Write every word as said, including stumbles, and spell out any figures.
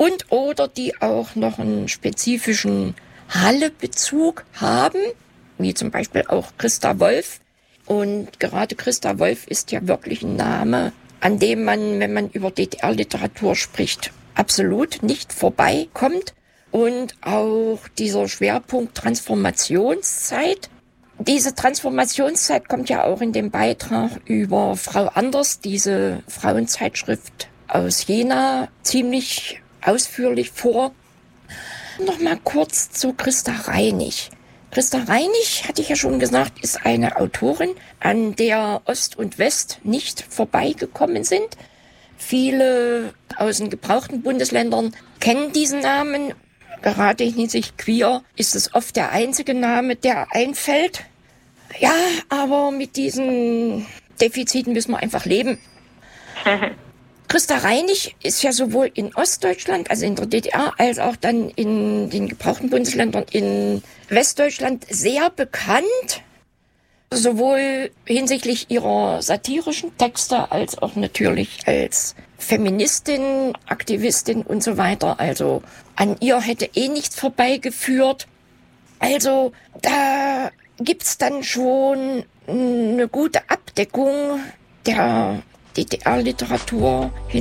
und oder die auch noch einen spezifischen Halle-Bezug haben, wie zum Beispiel auch Christa Wolf. Und gerade Christa Wolf ist ja wirklich ein Name, an dem man, wenn man über D D R-Literatur spricht, absolut nicht vorbeikommt. Und auch dieser Schwerpunkt Transformationszeit. Diese Transformationszeit kommt ja auch in dem Beitrag über Frau Anders, diese Frauenzeitschrift aus Jena, ziemlich ausführlich vor. Nochmal kurz zu Christa Reinig. Christa Reinig, hatte ich ja schon gesagt, ist eine Autorin, an der Ost und West nicht vorbeigekommen sind. Viele aus den gebrauchten Bundesländern kennen diesen Namen. Gerade hinsichtlich Queer ist es oft der einzige Name, der einfällt. Ja, aber mit diesen Defiziten müssen wir einfach leben. Christa Reinig ist ja sowohl in Ostdeutschland, also in der D D R, als auch dann in den gebrauchten Bundesländern in Westdeutschland sehr bekannt. Sowohl hinsichtlich ihrer satirischen Texte als auch natürlich als Feministin, Aktivistin und so weiter. Also an ihr hätte eh nichts vorbeigeführt. Also da gibt's dann schon eine gute Abdeckung der D D R-Literatur